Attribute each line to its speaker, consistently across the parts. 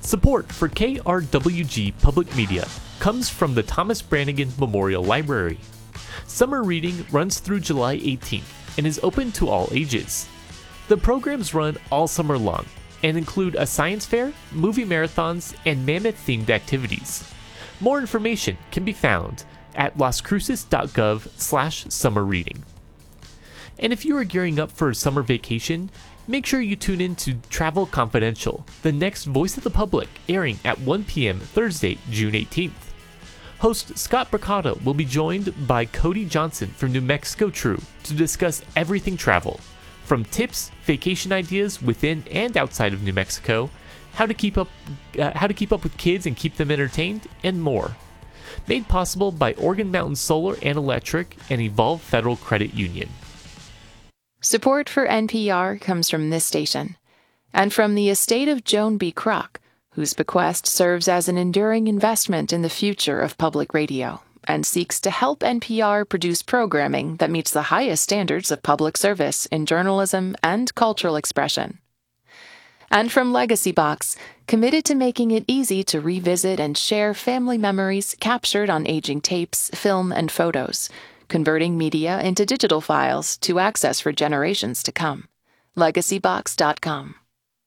Speaker 1: Support for KRWG Public Media comes from the Thomas Brannigan Memorial Library. Summer reading runs through July 18th and is open to all ages. The programs run all summer long and include a science fair, movie marathons, and mammoth-themed activities. More information can be found at lascruces.gov/summerreading. And if you are gearing up for a summer vacation, make sure you tune in to Travel Confidential, the next Voice of the Public, airing at 1 p.m. Thursday, June 18th. Host Scott Bracata will be joined by Cody Johnson from New Mexico True to discuss everything travel, from tips, vacation ideas within and outside of New Mexico, how to keep up with kids and keep them entertained, and more. Made possible by Organ Mountain Solar and Electric and Evolve Federal Credit Union.
Speaker 2: Support for NPR comes from this station and from the estate of Joan B. Kroc, whose bequest serves as an enduring investment in the future of public radio and seeks to help NPR produce programming that meets the highest standards of public service in journalism and cultural expression. And from Legacy Box, committed to making it easy to revisit and share family memories captured on aging tapes, film, and photos, converting media into digital files to access for generations to come. LegacyBox.com.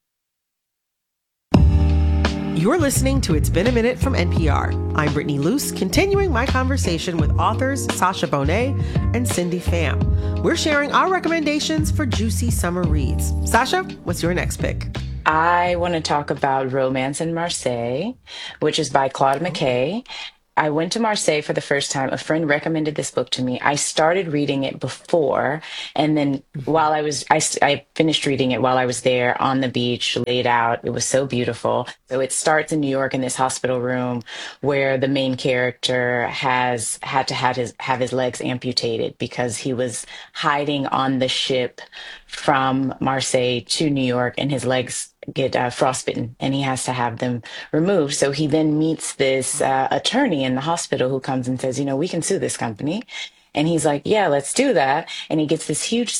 Speaker 3: You're listening to It's Been a Minute from NPR. I'm Brittany Luce, continuing my conversation with authors Sasha Bonet and Cindy Pham. We're sharing our recommendations for juicy summer reads. Sasha, what's your next pick?
Speaker 4: I want to talk about Romance in Marseille, which is by Claude McKay. I went to Marseille for the first time. A friend recommended this book to me. I started reading it before, and then while I finished reading it while I was there on the beach, laid out. It was so beautiful. So it starts in New York in this hospital room where the main character has had to have his legs amputated because he was hiding on the ship from Marseille to New York, and his legs get frostbitten and he has to have them removed. So he then meets this attorney in the hospital who comes and says, we can sue this company. And he's like, yeah, let's do that. And he gets this huge